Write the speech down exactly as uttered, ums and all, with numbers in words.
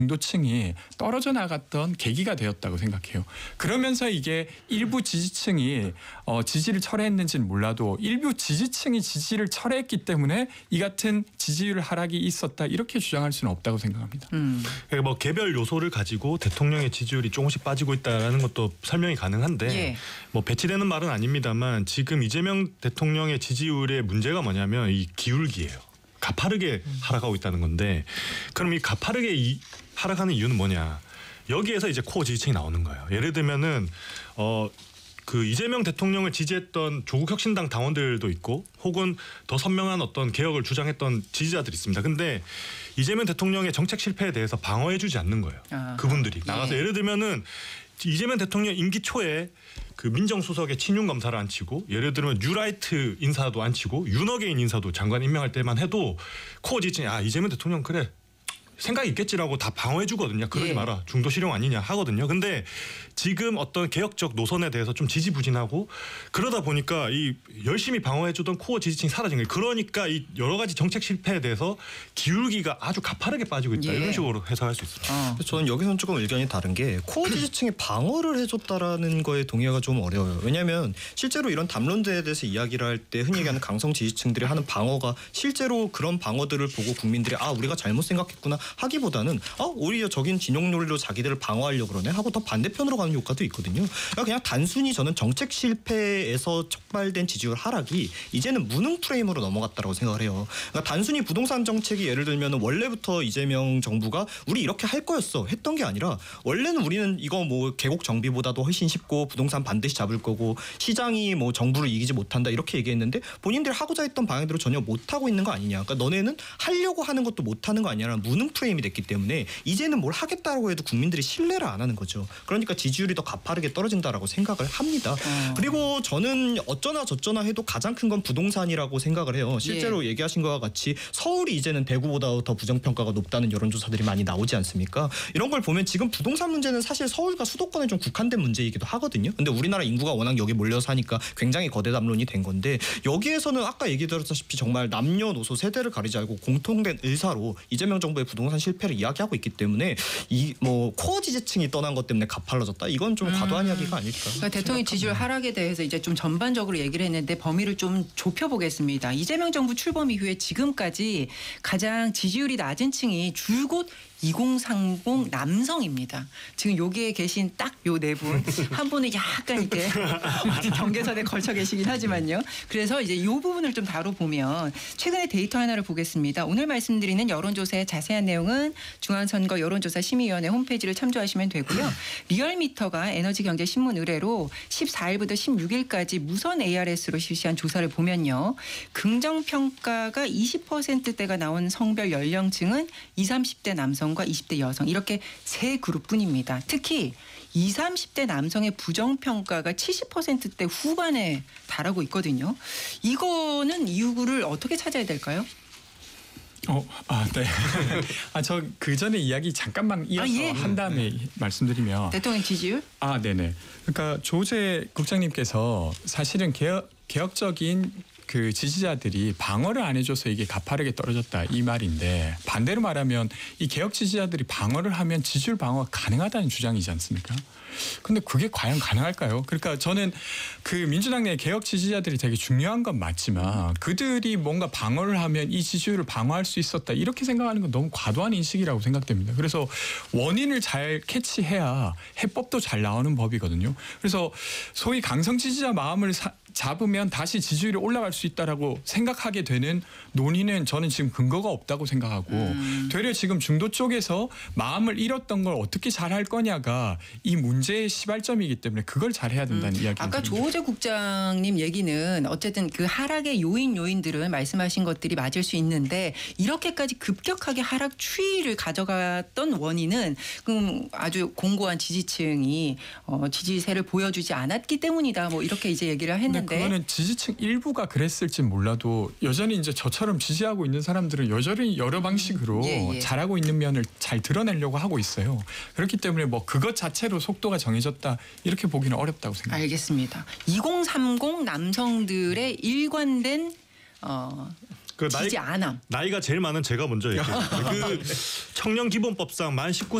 중도층이 떨어져 나갔던 계기가 되었다고 생각해요. 그러면서 이게 일부 지지층이 어, 지지를 철회했는지는 몰라도 일부 지지층이 지지를 철회했기 때문에 이 같은 지지율 하락이 있었다 이렇게 주장할 수는 없다고 생각합니다. 음. 그러니까 뭐 개별 요소를 가지고 대통령의 지지율이 조금씩 빠지고 있다는 것도 설명이 가능한데 예. 뭐 배치되는 말은 아닙니다만 지금 이재명 대통령의 지지율의 문제가 뭐냐면 이 기울기예요. 가파르게 하락하고 있다는 건데 그럼 이 가파르게 이 하락하는 이유는 뭐냐? 여기에서 이제 코어 지지층이 나오는 거예요. 예를 들면은 어 그 이재명 대통령을 지지했던 조국혁신당 당원들도 있고 혹은 더 선명한 어떤 개혁을 주장했던 지지자들이 있습니다. 근데 이재명 대통령의 정책 실패에 대해서 방어해주지 않는 거예요. 아, 그분들이 나가서 예. 예를 들면은 이재명 대통령 임기 초에 그 민정수석의 친윤 검사를 안 치고 예를 들면 뉴라이트 인사도 안 치고 윤어게인 인사도 장관 임명할 때만 해도 코어 지지층이 아 이재명 대통령 그래. 생각이 있겠지라고 다 방어해 주거든요. 그러지 예. 마라. 중도 실용 아니냐 하거든요. 근데 지금 어떤 개혁적 노선에 대해서 좀 지지부진하고 그러다 보니까 이 열심히 방어해 주던 코어 지지층이 사라진 거예요. 그러니까 이 여러 가지 정책 실패에 대해서 기울기가 아주 가파르게 빠지고 있다. 예. 이런 식으로 해석할 수 있습니다. 어. 저는 여기서는 조금 의견이 다른 게 코어 지지층이 방어를 해줬다라는 거에 동의하기가 좀 어려워요. 왜냐하면 실제로 이런 담론제에 대해서 이야기를 할 때 흔히 얘기하는 강성 지지층들이 하는 방어가 실제로 그런 방어들을 보고 국민들이 아 우리가 잘못 생각했구나 하기보다는 아 오히려 적인 진영 논리로 자기들을 방어하려고 그러네 하고 더 반대편으로 가는 효과도 있거든요. 그러니까 그냥 단순히 저는 정책 실패에서 촉발된 지지율 하락이 이제는 무능 프레임으로 넘어갔다고 생각을 해요. 그러니까 단순히 부동산 정책이 예를 들면 원래부터 이재명 정부가 우리 이렇게 할 거였어 했던 게 아니라 원래는 우리는 이거 뭐 계곡 정비보다도 훨씬 쉽고 부동산 반드시 잡을 거고 시장이 뭐 정부를 이기지 못한다 이렇게 얘기했는데 본인들이 하고자 했던 방향대로 전혀 못하고 있는 거 아니냐. 그러니까 너네는 하려고 하는 것도 못하는 거 아니냐라는 무능 프레임이 됐기 때문에 이제는 뭘 하겠다라고 해도 국민들이 신뢰를 안 하는 거죠. 그러니까 지지율이 더 가파르게 떨어진다라고 생각을 합니다. 어. 그리고 저는 어쩌나 저쩌나 해도 가장 큰 건 부동산이라고 생각을 해요. 실제로 예. 얘기하신 것과 같이 서울이 이제는 대구보다 더 부정평가가 높다는 여론조사들이 많이 나오지 않습니까? 이런 걸 보면 지금 부동산 문제는 사실 서울과 수도권에 좀 국한된 문제이기도 하거든요. 근데 우리나라 인구가 워낙 여기 몰려 사니까 굉장히 거대 담론이 된 건데 여기에서는 아까 얘기 드렸다시피 정말 남녀노소 세대를 가리지 않고 공통된 의사로 이재명 정부의 부동산 실패를 이야기하고 있기 때문에 이 뭐 코어 지지층이 떠난 것 때문에 가팔라졌다. 이건 좀 음. 과도한 이야기가 아닐까. 그러니까 대통령 지지율 하락에 대해서 이제 좀 전반적으로 얘기를 했는데 범위를 좀 좁혀보겠습니다. 이재명 정부 출범 이후에 지금까지 가장 지지율이 낮은 층이 줄곧 이공삼공 남성입니다. 지금 여기에 계신 딱 요 네 분 한 분은 약간 이렇게 경계선에 걸쳐 계시긴 하지만요. 그래서 이제 이 부분을 좀 다뤄보면 최근에 데이터 하나를 보겠습니다. 오늘 말씀드리는 여론조사의 자세한 내용은 중앙선거 여론조사심의위원회 홈페이지를 참조하시면 되고요. 리얼미터가 에너지경제신문 의뢰로 십사일부터 십육일까지 무선 에이알에스로 실시한 조사를 보면요. 긍정평가가 이십 퍼센트대가 나온 성별 연령층은 이십, 삼십대 남성 과 이십대 여성 이렇게 세 그룹뿐입니다. 특히 이십, 삼십대 남성의 부정평가가 칠십 퍼센트대 후반에 달하고 있거든요. 이거는 이유를 어떻게 찾아야 될까요? 어, 아, 네. 아, 저 그 전에 이야기 잠깐만 이어서 아, 예. 한 다음에 네. 말씀드리면 대통령 지지율? 아, 네네. 그러니까 조재 국장님께서 사실은 개혁, 개혁적인 그 지지자들이 방어를 안 해줘서 이게 가파르게 떨어졌다 이 말인데 반대로 말하면 이 개혁 지지자들이 방어를 하면 지지율 방어가 가능하다는 주장이지 않습니까? 근데 그게 과연 가능할까요? 그러니까 저는 그 민주당 내 개혁 지지자들이 되게 중요한 건 맞지만 그들이 뭔가 방어를 하면 이 지지율을 방어할 수 있었다 이렇게 생각하는 건 너무 과도한 인식이라고 생각됩니다. 그래서 원인을 잘 캐치해야 해법도 잘 나오는 법이거든요. 그래서 소위 강성 지지자 마음을 사, 잡으면 다시 지지율이 올라갈 수 있다라고 생각하게 되는 논의는 저는 지금 근거가 없다고 생각하고 음. 되려 지금 중도 쪽에서 마음을 잃었던 걸 어떻게 잘할 거냐가 이 문제의 시발점이기 때문에 그걸 잘해야 된다는 음. 이야기입니다. 아까 조호재 국장님 얘기는 어쨌든 그 하락의 요인 요인들은 말씀하신 것들이 맞을 수 있는데 이렇게까지 급격하게 하락 추이를 가져갔던 원인은 음 아주 공고한 지지층이 어 지지세를 보여주지 않았기 때문이다. 뭐 이렇게 이제 얘기를 했는데 그거는 지지층 일부가 그랬을지 몰라도 여전히 이제 저처럼 지지하고 있는 사람들은 여전히 여러 방식으로 예, 예. 잘하고 있는 면을 잘 드러내려고 하고 있어요. 그렇기 때문에 뭐 그것 자체로 속도가 정해졌다 이렇게 보기는 어렵다고 생각합니다. 알겠습니다. 이공삼공 남성들의 일관된 어, 그 나이, 지지 않음. 나이가 제일 많은 제가 먼저 얘기해요. 그 청년 기본법상 만 십구